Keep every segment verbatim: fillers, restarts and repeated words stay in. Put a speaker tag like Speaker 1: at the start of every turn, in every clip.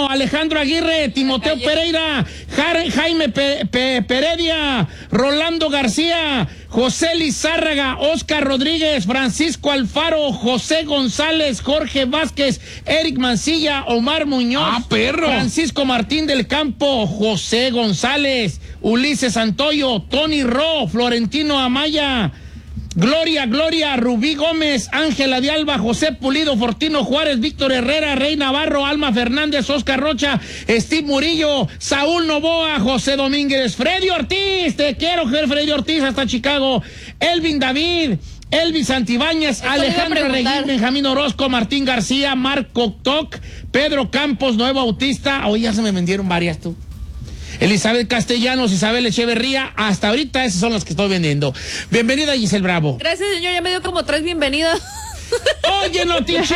Speaker 1: Alejandro Aguirre, Timoteo Pereira, Jar- Jaime Pe- Pe- Peredia, Rolando García, José Lizárraga, Oscar Rodríguez, Francisco Alfaro, José González, Jorge Vázquez, Eric Mancilla, Omar Muñoz,
Speaker 2: ¡Ah, perro!
Speaker 1: Francisco Martín del Campo, José González, Ulises Santoyo, Tony Ro, Florentino Amaya, Gloria, Gloria, Rubí Gómez, Ángela de Alba, José Pulido, Fortino Juárez, Víctor Herrera, Rey Navarro, Alma Fernández, Oscar Rocha, Steve Murillo, Saúl Novoa, José Domínguez, Freddy Ortiz, te quiero, Freddy Ortiz, hasta Chicago, Elvin David, Elvis Santibáñez, Alejandro Reguín, Benjamín Orozco, Martín García, Marco Toc, Pedro Campos, Nuevo Bautista, hoy ya se me vendieron varias tú. Elizabeth Castellanos, Isabel Echeverría, hasta ahorita esas son las que estoy vendiendo. Bienvenida, Giselle Bravo.
Speaker 3: Gracias, señor, ya me dio como tres bienvenidas.
Speaker 1: ¡Oye, Notiche!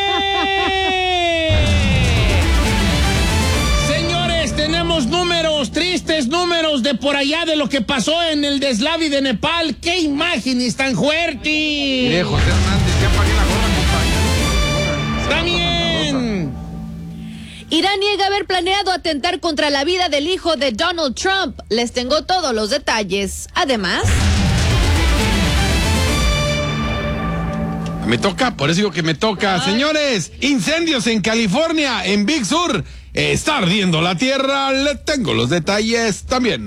Speaker 1: Señores, tenemos números, tristes números de por allá de lo que pasó en el deslavi de Nepal. ¡Qué imágenes tan fuertes!
Speaker 2: Mire, José Hernández, ya pagué la gorra, compadre.
Speaker 1: ¡Está bien!
Speaker 3: Irán niega haber planeado atentar contra la vida del hijo de Donald Trump. Les tengo todos los detalles. Además...
Speaker 2: Me toca, por eso digo que me toca. Ay. Señores, incendios en California, en Big Sur. Está ardiendo la tierra. Le tengo los detalles también.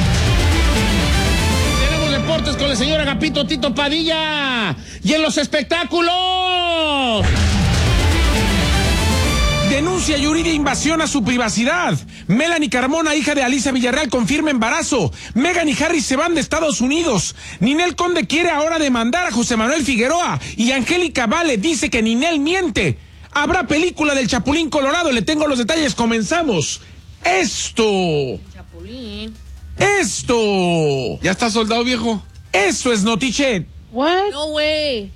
Speaker 1: Tenemos deportes con el señor Agapito Tito Padilla. Y en los espectáculos...
Speaker 4: Denuncia Yuridia invasión a su privacidad. Melanie Carmona, hija de Alicia Villarreal, confirma embarazo. Meghan y Harry se van de Estados Unidos. Ninel Conde quiere ahora demandar a José Manuel Figueroa. Y Angélica Vale dice que Ninel miente. Habrá película del Chapulín Colorado. Le tengo los detalles. Comenzamos. Esto.
Speaker 3: Chapulín.
Speaker 4: Esto.
Speaker 2: ¿Ya está soldado, viejo?
Speaker 4: Eso es Notichet.
Speaker 3: What? No way.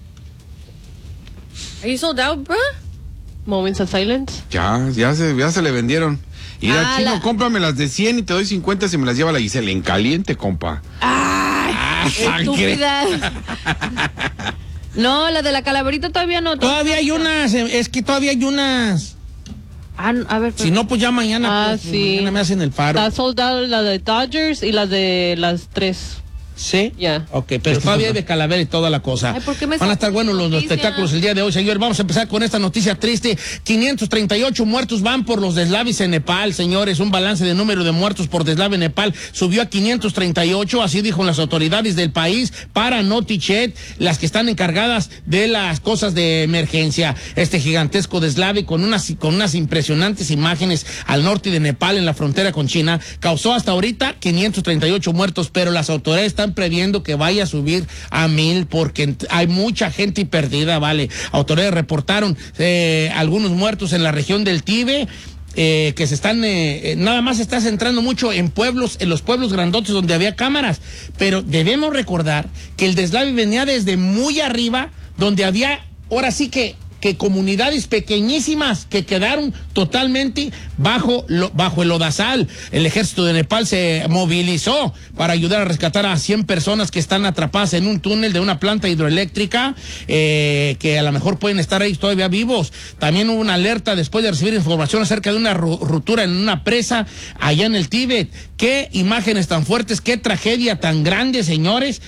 Speaker 3: Are you sold out, bro?
Speaker 5: Moments of silence.
Speaker 2: Ya, ya se, ya se le vendieron. Y
Speaker 3: Ah,
Speaker 2: Chino,
Speaker 3: la...
Speaker 2: cómprame las de cien y te doy cincuenta si me las lleva la Giselle. En caliente, compa.
Speaker 3: ¡Ay!
Speaker 2: Ah,
Speaker 3: Estúpida. No, la de la calaverita todavía no.
Speaker 1: Todavía hay unas, es que todavía hay unas.
Speaker 3: Ah, a ver. Pero...
Speaker 1: Si no, pues ya mañana,
Speaker 5: Ah,
Speaker 1: pues,
Speaker 5: sí.
Speaker 1: mañana me hacen el paro.
Speaker 5: Está soldado la de Dodgers y la de las tres.
Speaker 1: ¿Sí?
Speaker 5: Ya. Yeah.
Speaker 1: Ok, pero todavía hay de calavera y toda la cosa.
Speaker 3: Ay, ¿por qué me
Speaker 1: Van a estar buenos los, los
Speaker 3: noticia?
Speaker 1: espectáculos el día de hoy, señores. Vamos a empezar con esta noticia triste. quinientos treinta y ocho muertos van por los deslaves en Nepal, señores. Un balance de número de muertos por deslave en Nepal subió a quinientos treinta y ocho, así dijo las autoridades del país para Notichet, las que están encargadas de las cosas de emergencia. Este gigantesco deslave con unas, con unas impresionantes imágenes al norte de Nepal, en la frontera con China, causó hasta ahorita quinientos treinta y ocho muertos, pero las autoridades están previendo que va vaya a subir a mil porque hay mucha gente perdida, vale. Autoridades reportaron eh, algunos muertos en la región del Tíbet. Eh, que se están, eh, nada más se está centrando mucho en pueblos, en los pueblos grandotes donde había cámaras, pero debemos recordar que el deslave venía desde muy arriba, donde había, ahora sí que que comunidades pequeñísimas que quedaron totalmente bajo, lo, bajo el lodazal. El ejército de Nepal se movilizó para ayudar a rescatar a cien personas que están atrapadas en un túnel de una planta hidroeléctrica, eh, que a lo mejor pueden estar ahí todavía vivos. También hubo una alerta después de recibir información acerca de una ruptura en una presa allá en el Tíbet. Qué imágenes tan fuertes, qué tragedia tan grande, señores.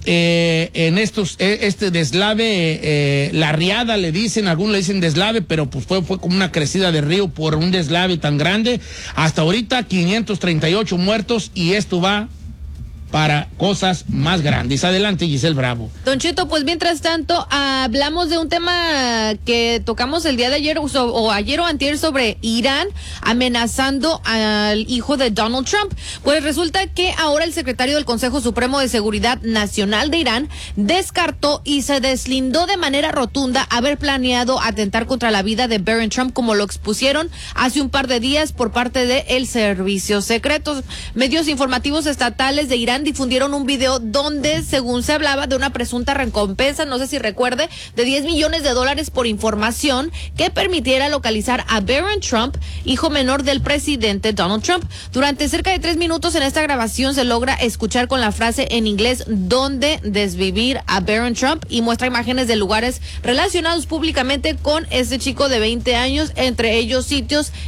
Speaker 1: Eh, en estos, eh, este deslave, eh, la riada le dicen, algunos le dicen deslave, pero pues fue, fue como una crecida de río por un deslave tan grande. Hasta ahorita quinientos treinta y ocho muertos y esto va para cosas más grandes. Adelante, Giselle Bravo.
Speaker 3: Don Cheto, pues mientras tanto, hablamos de un tema que tocamos el día de ayer, o, o ayer o antier, sobre Irán amenazando al hijo de Donald Trump. Pues resulta que ahora el secretario del Consejo Supremo de Seguridad Nacional de Irán descartó y se deslindó de manera rotunda haber planeado atentar contra la vida de Barron Trump, como lo expusieron hace un par de días por parte del Servicio Secreto. Medios informativos estatales de Irán difundieron un video donde, según se hablaba, de una presunta recompensa, no sé si recuerde, de diez millones de dólares por información que permitiera localizar a Barron Trump, hijo menor del presidente Donald Trump. Durante cerca de tres minutos en esta grabación se logra escuchar con la frase en inglés "dónde desvivir a Barron Trump", y muestra imágenes de lugares relacionados públicamente con este chico de veinte años, entre ellos sitios